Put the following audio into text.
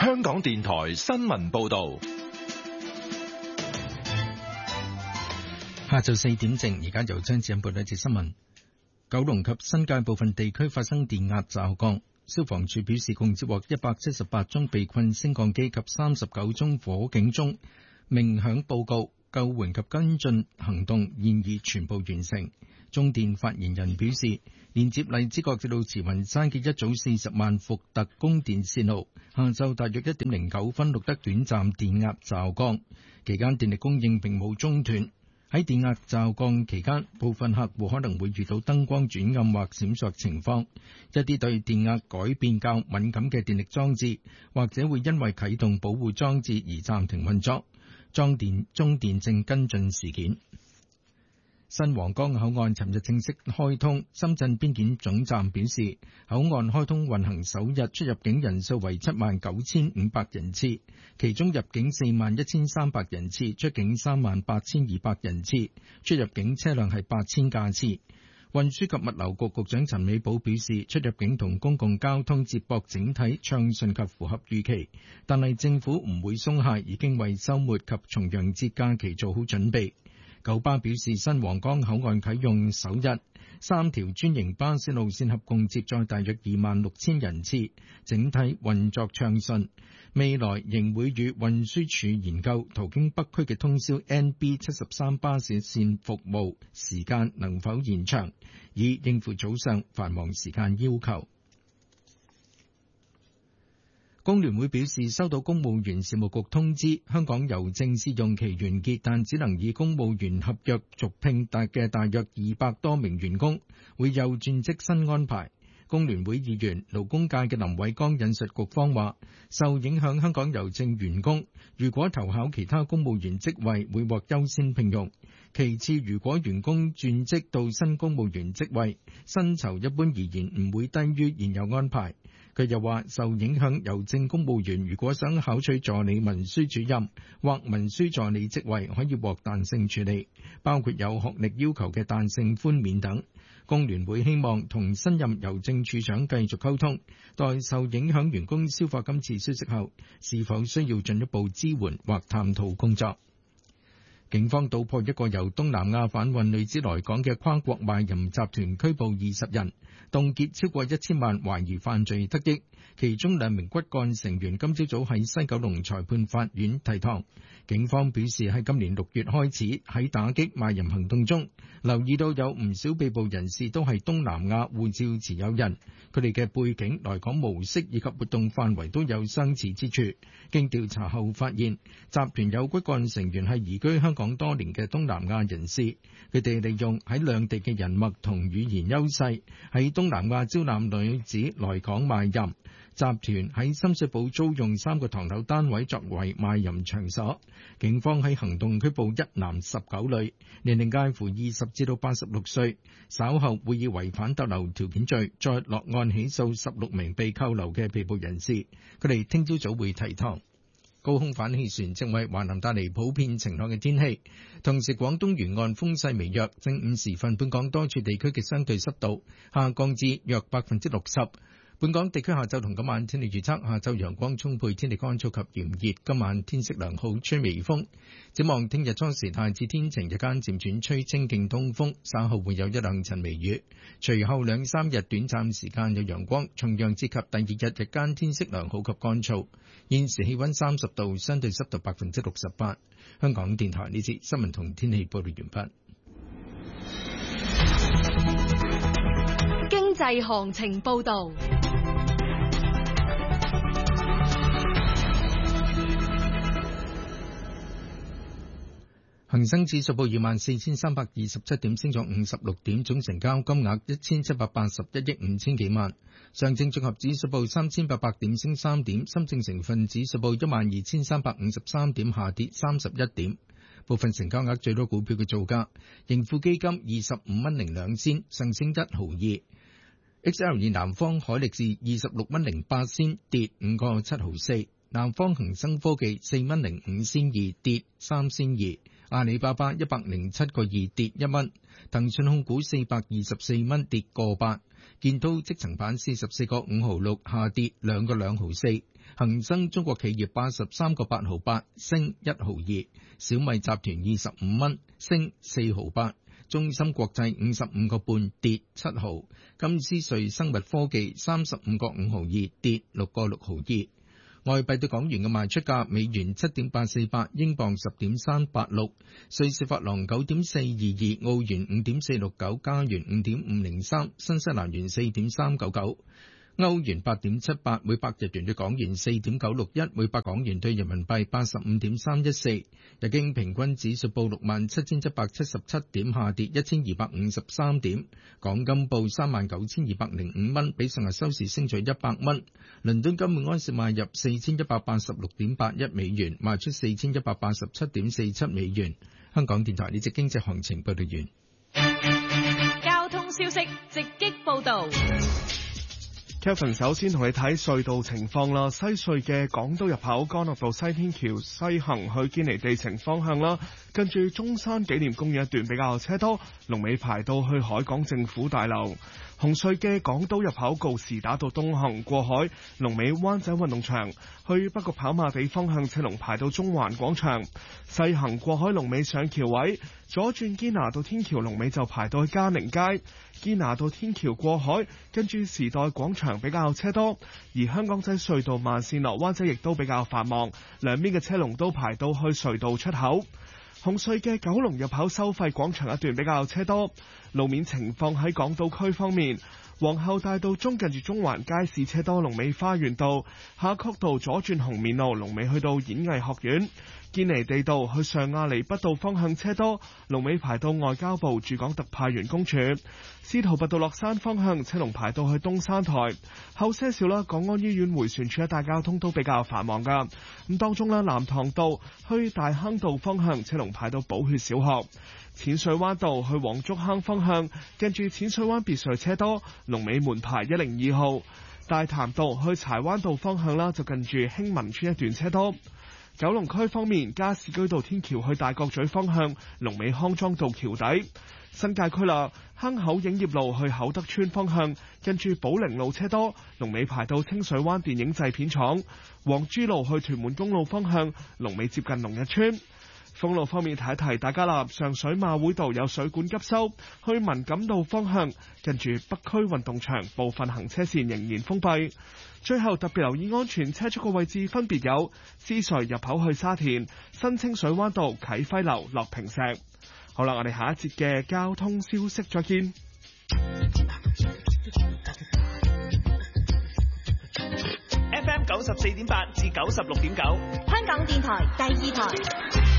香港電台新聞報道。 下晝4點正，而家由張子欣報道一節新聞。九龍及新界部分地區發生電壓驟降，消防處表示共接獲178宗被困升降機及39宗火警鐘鳴響報告，救援及跟進行動現已全部完成。中電發言人表示，連接荔枝角至到慈雲山嘅一組40萬伏特供電線路，下晝大約1點09分錄得短暫電壓驟降，期間電力供應並冇中斷。喺電壓驟降期間，部分客戶可能會遇到燈光轉暗或閃爍情況，一啲對電壓改變較敏感嘅電力裝置，或者會因為啟動保護裝置而暫停運作。中電正跟進事件。新皇崗口岸尋日正式開通，深圳邊檢總站表示，口岸開通運行首日出入境人數為79,500人次，其中入境41,300人次，出境38,200人次，出入境車輛係8000架次。運輸及物流局局長陳美寶表示，出入境同公共交通接駁整體暢順及符合預期，但係政府唔會鬆懈，已經為週末及重陽節假期做好準備。九巴表示，新皇崗口岸啟用首日，3條專營巴士路線合共接載大約26,000人次，整體運作暢順。未來仍會與運輸署研究途經北區嘅通宵 NB73 巴士線服務時間能否延長，以應付早上繁忙時間要求。工聯會表示，收到公務員事務局通知，香港郵政試用期完結，但只能以公務員合約續聘嘅大約200多名員工，會有轉職新安排。工聯會議員勞工界嘅林偉江引述局方話，受影響香港郵政員工如果投考其他公務員職位，會獲優先聘用。其次，如果員工轉職到新公務員職位，薪酬一般而言唔會低於現有安排。佢又話，受影響郵政公務員如果想考取助理文書主任或文書助理職位，可以獲彈性處理，包括有學歷要求嘅彈性寬免等。工聯會希望同新任郵政處長繼續溝通，待受影響員工消化今次消息後，是否需要進一步支援或探討工作。警方搗破一個由東南亞販運女子來港嘅跨國賣淫集團，拘捕20人，凍結超過1000萬，懷疑犯罪得益。其中2名骨幹成員今朝早喺西九龍裁判法院提堂。警方表示，喺今年6月開始喺打擊賣淫行動中，留意到有唔少被捕人士都係東南亞護照持有人，佢哋嘅背景、來港模式以及活動範圍都有相似之處。經調查後發現，集團有骨幹成員係移居香港多年嘅東南亞人士，佢哋利用喺兩地嘅人脈同語言優勢，喺東南亞招攬女子來港賣淫。集團喺深水埗租用3個唐樓單位作為賣淫場所。警方喺行動拘捕1男19女，年齡介乎20至到86歲。稍後會以違反逗留條件罪再落案起訴16名被扣留嘅被捕人士。佢哋聽朝早會提堂。高空反氣旋正為華南帶嚟普遍晴朗嘅天氣，同時廣東沿岸風勢微弱。正午時分，本港多處地區嘅相對濕度下降至約60%。本港地區下晝同今晚天氣預測：下晝陽光充沛，天氣乾燥及炎熱；今晚天色良好，吹微風。展望聽日初時大致天晴，日間漸轉吹清勁東風，稍後會有1兩陣微雨。隨後2、3日短暫時間有陽光，重陽節及第2日日間天色良好及乾燥。現時氣溫30度，相對濕度68%。香港電台呢節新聞同天氣報道完畢。 經濟行情報道。 恒生指數報24,327點，升咗56點，總成交金額1781億5千幾萬。上證綜合指數報3,800點，升3點。深證成分指數報12,353點，下跌31點。部分成交額最多股票嘅造價：盈富基金25蚊02仙，上升1毫2。XL 南方海力士26蚊08仙，跌5個7毫4。南方恒生科技4蚊05仙2，跌3仙2。阿里巴巴107個2，跌1蚊。騰訊控股424蚊，跌個8。 建滔積層板44個5毫6，下跌2個2毫4。恒生中國企業83個8毫8，升1毫2。小米集團25蚊，升4毫8。中芯國際55個半，跌7毫。金斯瑞生物科技35個5毫2，跌6個6毫2。外幣對港元嘅賣出價：美元7.848，英鎊10.386，瑞士法郎9.422，澳元5.469，加元5.503，新西蘭元4.399。歐元8.78，每百日元對港元4.961，每百港元對人民幣85.314。日經平均指數報67,777點，下跌1253點。港金報39,205蚊，比上日收市升咗100蚊。倫敦金每安士賣入4186.81美元，賣出4187.47美元。香港電台呢節經濟行情報道完。 交通消息直擊報道。 Kevin 首先同你睇隧道情況啦，西隧嘅港島入口干諾道西天橋西行去堅尼地城方向啦，跟住中山紀念公園一段比較車多，龍尾排到去海港政府大樓。紅隧嘅港島入口告士打道東行過海，龍尾灣仔運動場，去北角跑馬地方向車龍排到中環廣場。西行過海龍尾上橋位，左轉堅拿道天橋龍尾就排到去嘉寧街。堅拿道天橋過海，跟住時代廣場比較車多，而香港仔隧道慢線落灣仔亦都比較繁忙，兩邊嘅車龍都排到去隧道出口。紅隧嘅九龍入口收費廣場一段比較車多，路面情況喺港島區方面，皇后大道中近住中環街市車多，龍尾花園道，夏慤道左轉紅棉路龍尾去到演藝學院。堅尼地道去上亞厘畢道方向車多，龍尾排到外交部駐港特派員公署。司徒拔道落山方向車龍排到去東山台。後些少啦，港安醫院迴旋處一帶交通都比較繁忙噶。咁當中啦，南塘道去大坑道方向車龍排到寶血小學。淺水灣道去黃竹坑方向，跟住淺水灣別墅車多，龍尾門牌102號。大潭道去柴灣道方向啦，就近住興民村一段車多。九龍區方面，加士居道天橋去大角咀方向，龍尾康莊道橋底。新界區啦，坑口影業路去厚德村方向，跟住寶靈路車多，龍尾排到清水灣電影製片廠。黃珠路去屯門公路方向，龍尾接近龍日村。封路方面提一提大家啦，上水馬會道有水管急修，去文錦道方向，近住北區運動場部分行車線仍然封閉。最後特別留意安全車速嘅位置分別有獅隧入口去沙田、新清水灣道啟輝樓落坪石。好啦，我哋下一節嘅交通消息再見。 FM 94.8至96.9，香港電台第二台。